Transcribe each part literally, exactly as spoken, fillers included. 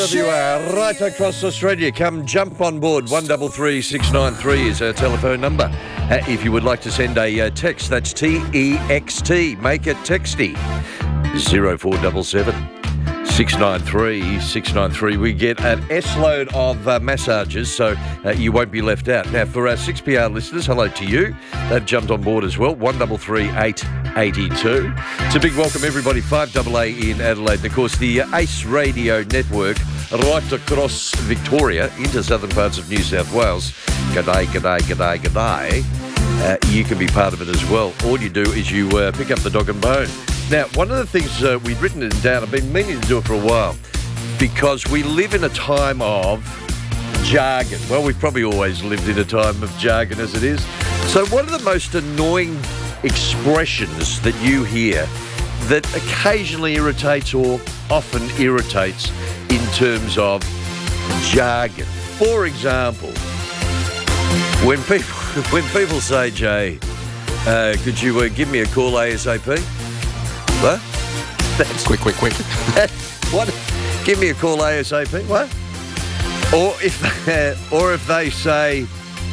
Wherever you are, right across Australia, come jump on board. one three three six nine three is our telephone number. Uh, if you would like to send a uh, text, that's T E X T. Make it texty. zero four seven seven six nine three six nine three. We get an S-load of uh, massages, so uh, you won't be left out. Now, for our six P R listeners, hello to you. They've jumped on board as well. one three three eight eight two. It's a big welcome, everybody. five A A in Adelaide. And, of course, the uh, ACE Radio Network right across Victoria into southern parts of New South Wales. G'day, g'day, g'day, g'day. Uh, you can be part of it as well. All you do is you uh, pick up the dog and bone. Now, one of the things uh, we've written it down, I've been meaning to do it for a while, because we live in a time of jargon. Well, we've probably always lived in a time of jargon as it is. So what are the most annoying expressions that you hear that occasionally irritates or often irritates in terms of jargon? For example, when people when people say, Jay, uh, could you uh, give me a call ASAP? What? That's quick, quick, quick. What? Give me a call ASAP. What? Or if, uh, or if they say,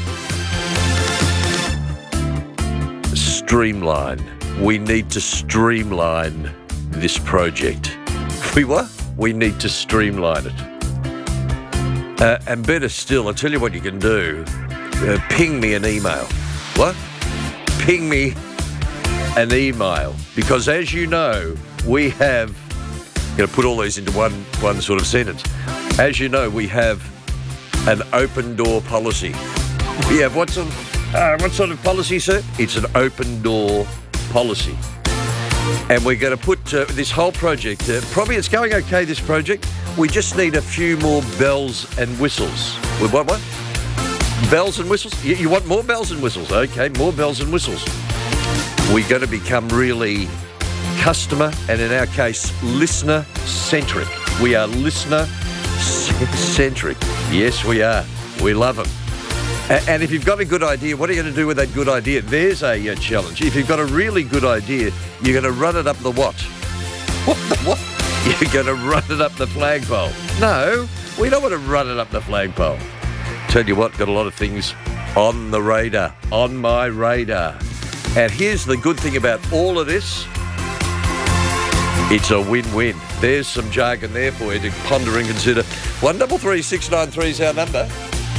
streamline. We need to streamline this project. We what? We need to streamline it. Uh, and better still, I'll tell you what you can do. Uh, ping me an email. What? Ping me an email. Because as you know, we have, I'm going to put all these into one, one sort of sentence. As you know, we have an open door policy. We have what sort of, uh, what sort of policy, sir? It's an open door policy. And we're going to put uh, this whole project, uh, probably it's going okay, this project. We just need a few more bells and whistles. We want what? Bells and whistles? You, you want more bells and whistles? Okay, more bells and whistles. We're going to become really customer, and in our case, listener-centric. We are listener-centric. Yes, we are. We love them. A- and if you've got a good idea, what are you going to do with that good idea? There's a uh, challenge. If you've got a really good idea, you're going to run it up the what? What the what? You're going to run it up the flagpole. No, we don't want to run it up the flagpole. Tell you what, got a lot of things on the radar, on my radar. And here's the good thing about all of this. It's a win-win. There's some jargon there for you to ponder and consider. one three three six nine three is our number.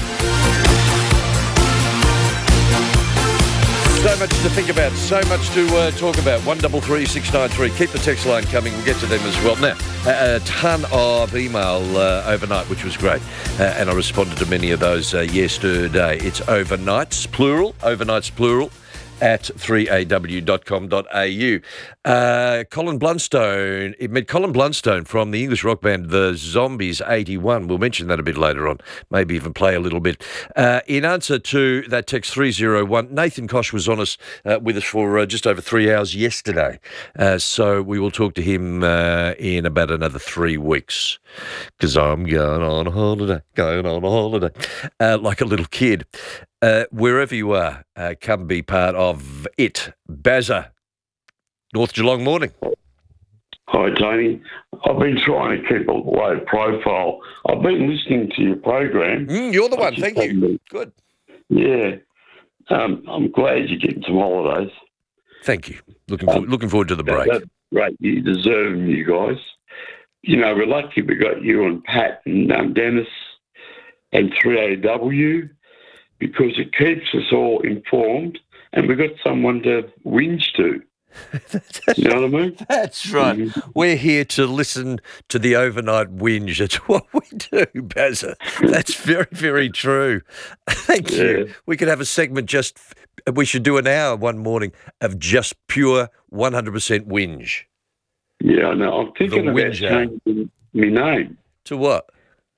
So much to think about, so much to uh, talk about. one three three six nine three. Keep the text line coming. We'll get to them as well. Now, a, a ton of email uh, overnight, which was great. Uh, and I responded to many of those uh, yesterday. It's overnights, plural, overnights, plural, at three a w dot com dot a u. Uh, Colin Blunstone, it met Colin Blunstone from the English rock band The Zombies eighty-one. We'll mention that a bit later on, maybe even play a little bit. Uh, in answer to that text three oh one, Nathan Koch was on us uh, with us for uh, just over three hours yesterday. Uh, so we will talk to him uh, in about another three weeks because I'm going on holiday, going on holiday, uh, like a little kid. Uh, wherever you are, uh, come be part of it. Bazza, North Geelong morning. Hi, Tony. I've been trying to keep a low profile. I've been listening to your program. Mm, you're the one. Thank you. Been, Good. Yeah. Um, I'm glad you're getting some holidays. Thank you. Looking for, um, looking forward to the break. That's great. You deserve them, you guys. You know, we're lucky we got you and Pat and um, Dennis and three A W. Because it keeps us all informed and we've got someone to whinge to. You know what I mean? That's right. Mm-hmm. We're here to listen to the overnight whinge. That's what we do, Bazza. That's very, very true. Thank yeah. you. We could have a segment just, we should do an hour one morning of just pure one hundred percent whinge. Yeah, I know. I'm thinking the about changing my name. To what?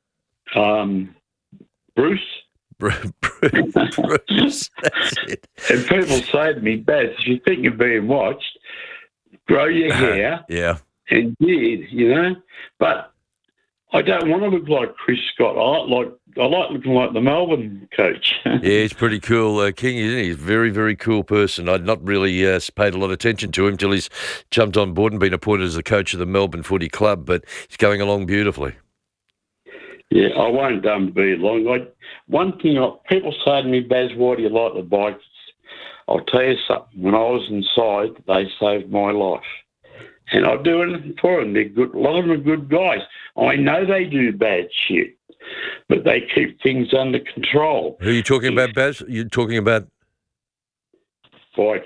Um, Bruce. Bruce, Bruce, that's it. And people say to me, Baz, if you think you're being watched, grow your hair uh, yeah. and beard, you know. But I don't want to look like Chris Scott. I like, like I like looking like the Melbourne coach. Yeah, he's pretty cool, uh, King, isn't he? He's a very, very cool person. I'd not really uh, paid a lot of attention to him till he's jumped on board and been appointed as the coach of the Melbourne Footy Club, but he's going along beautifully. Yeah, I won't um, be long. I, one thing, I, people say to me, Baz, why do you like the bikes? I'll tell you something. When I was inside, they saved my life. And I do anything for them. They're good. A lot of them are good guys. I know they do bad shit, but they keep things under control. Who are you talking about, Baz? You're talking about... Bike